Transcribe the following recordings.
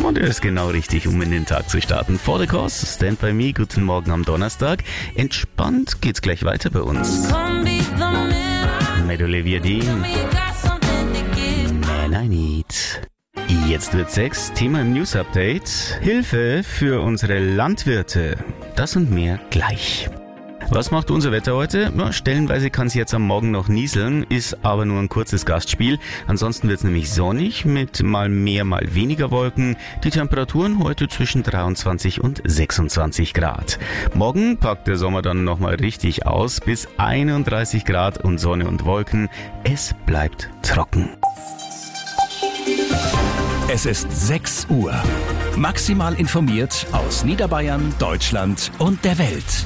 Und er ist genau richtig, um in den Tag zu starten. For the Cause, Stand By Me, guten Morgen am Donnerstag. Entspannt geht's gleich weiter bei uns. Mit Olivia Dean. Man I Need. Jetzt wird 6, Thema im News Update. Hilfe für unsere Landwirte. Das und mehr gleich. Was macht unser Wetter heute? Ja, stellenweise kann es jetzt am Morgen noch nieseln, ist aber nur ein kurzes Gastspiel. Ansonsten wird es nämlich sonnig mit mal mehr, mal weniger Wolken. Die Temperaturen heute zwischen 23 und 26 Grad. Morgen packt der Sommer dann nochmal richtig aus, bis 31 Grad und Sonne und Wolken. Es bleibt trocken. Es ist 6 Uhr. Maximal informiert aus Niederbayern, Deutschland und der Welt.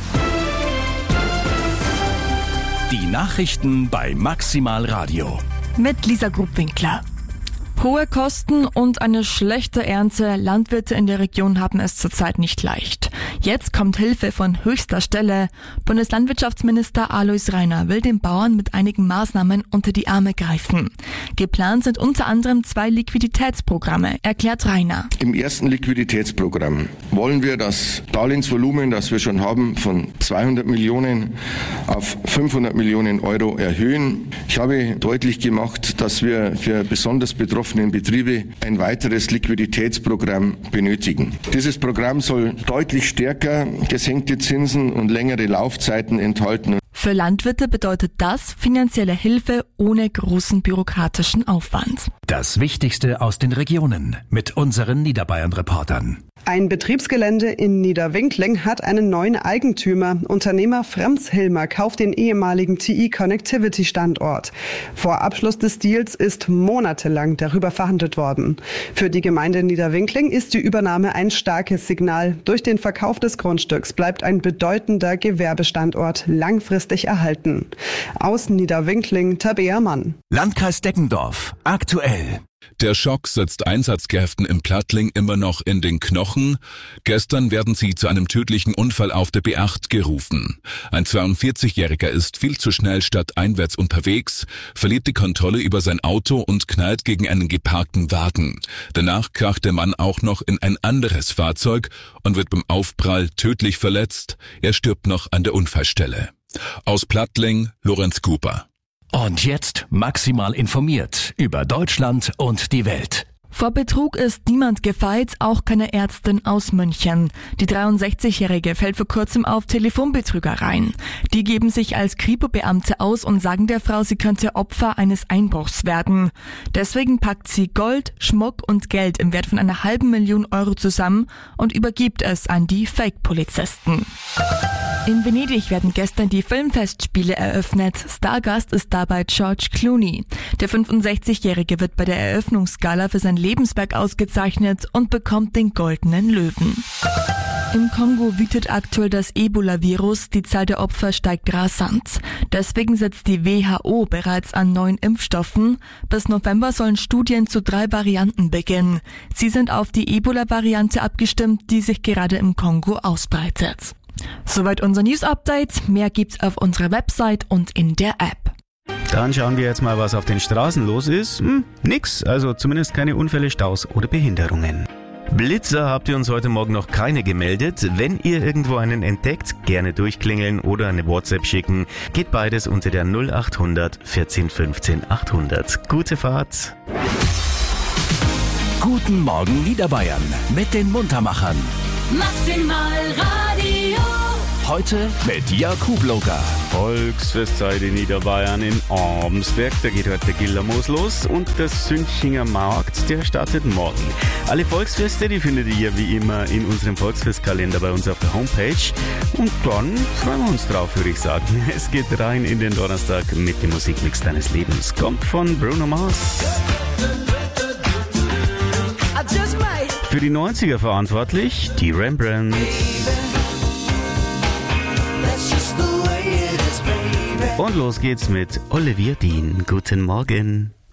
Die Nachrichten bei Maximal Radio. Mit Lisa Grubwinkler. Hohe Kosten und eine schlechte Ernte. Landwirte in der Region haben es zurzeit nicht leicht. Jetzt kommt Hilfe von höchster Stelle. Bundeslandwirtschaftsminister Alois Rainer will den Bauern mit einigen Maßnahmen unter die Arme greifen. Geplant sind unter anderem 2 Liquiditätsprogramme, erklärt Rainer. Im ersten Liquiditätsprogramm wollen wir das Darlehensvolumen, das wir schon haben, von 200 Millionen auf 500 Millionen Euro erhöhen. Ich habe deutlich gemacht, dass wir für besonders betroffene Betriebe ein weiteres Liquiditätsprogramm benötigen. Dieses Programm soll deutlich stärker gesenkte Zinsen und längere Laufzeiten enthalten. Für Landwirte bedeutet das finanzielle Hilfe ohne großen bürokratischen Aufwand. Das Wichtigste aus den Regionen mit unseren Niederbayern-Reportern. Ein Betriebsgelände in Niederwinkling hat einen neuen Eigentümer. Unternehmer Franz Hilmer kauft den ehemaligen TI Connectivity Standort. Vor Abschluss des Deals ist monatelang darüber verhandelt worden. Für die Gemeinde Niederwinkling ist die Übernahme ein starkes Signal. Durch den Verkauf des Grundstücks bleibt ein bedeutender Gewerbestandort langfristig erhalten. Aus Niederwinkling, Tabea Mann. Landkreis Deggendorf. Aktuell. Der Schock sitzt Einsatzkräften im Plattling immer noch in den Knochen. Gestern werden sie zu einem tödlichen Unfall auf der B8 gerufen. Ein 42-Jähriger ist viel zu schnell stadteinwärts unterwegs, verliert die Kontrolle über sein Auto und knallt gegen einen geparkten Wagen. Danach kracht der Mann auch noch in ein anderes Fahrzeug und wird beim Aufprall tödlich verletzt. Er stirbt noch an der Unfallstelle. Aus Plattling, Lorenz Cooper. Und jetzt maximal informiert über Deutschland und die Welt. Vor Betrug ist niemand gefeit, auch keine Ärztin aus München. Die 63-Jährige fällt vor kurzem auf Telefonbetrügereien. Die geben sich als Kripo-Beamte aus und sagen der Frau, sie könnte Opfer eines Einbruchs werden. Deswegen packt sie Gold, Schmuck und Geld im Wert von 500.000 Euro zusammen und übergibt es an die Fake-Polizisten. In Venedig werden gestern die Filmfestspiele eröffnet. Stargast ist dabei George Clooney. Der 65-Jährige wird bei der Eröffnungsgala für sein Lebenswerk ausgezeichnet und bekommt den Goldenen Löwen. Im Kongo wütet aktuell das Ebola-Virus. Die Zahl der Opfer steigt rasant. Deswegen setzt die WHO bereits an neuen Impfstoffen. Bis November sollen Studien zu 3 Varianten beginnen. Sie sind auf die Ebola-Variante abgestimmt, die sich gerade im Kongo ausbreitet. Soweit unser News-Update. Mehr gibt's auf unserer Website und in der App. Dann schauen wir jetzt mal, was auf den Straßen los ist. Nix, also zumindest keine Unfälle, Staus oder Behinderungen. Blitzer habt ihr uns heute Morgen noch keine gemeldet. Wenn ihr irgendwo einen entdeckt, gerne durchklingeln oder eine WhatsApp schicken. Geht beides unter der 0800 14 15 800. Gute Fahrt. Guten Morgen Niederbayern mit den Muntermachern. Maximal Radio. Heute mit Jakub-Loga. Volksfestzeit in Niederbayern in Abensberg. Da geht heute der Gillermoos los und der Sünchinger Markt, der startet morgen. Alle Volksfeste, die findet ihr wie immer in unserem Volksfestkalender bei uns auf der Homepage. Und dann freuen wir uns drauf, würde ich sagen. Es geht rein in den Donnerstag mit dem Musikmix deines Lebens. Kommt von Bruno Mars. Für die 90er verantwortlich, die Rembrandts. Und los geht's mit Olivia Dean. Guten Morgen.